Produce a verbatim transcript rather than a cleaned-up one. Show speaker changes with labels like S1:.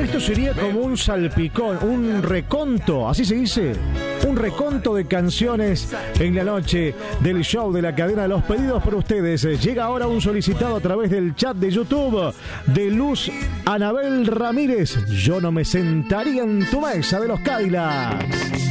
S1: Esto sería como un salpicón, un reconto, así se dice, un reconto de canciones en la noche del show de la cadena de los pedidos por ustedes. Llega ahora un solicitado a través del chat de YouTube de Luz Anabel Ramírez. Yo no me sentaría en tu mesa de los Cadillacs.